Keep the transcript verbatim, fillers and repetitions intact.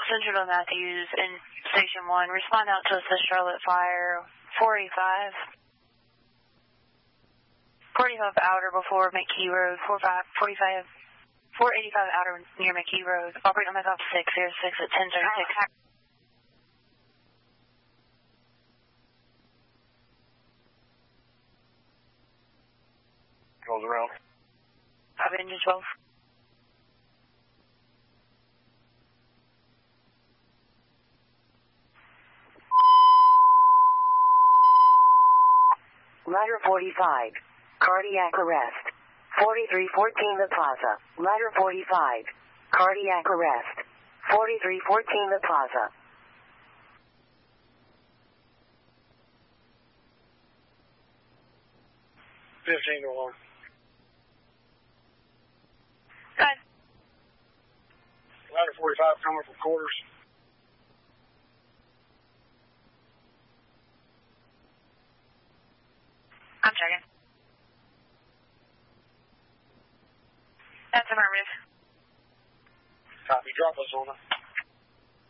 Central to Matthews in Station one. Respond out to us at Charlotte Fire four eighty-five. forty-five outer before McKee Road, forty-five, four eighty-five outer near McKee Road. Operate on my top six zero six at ten thirty-six. Goes around. Five engine twelve. Ladder forty-five. Cardiac arrest. forty-three fourteen The Plaza. Ladder forty-five. Cardiac arrest. forty-three fourteen The Plaza. fifteen to one. Good. Ladder forty-five coming from quarters. I'm checking. That's affirmative. Copy. Drop us on it.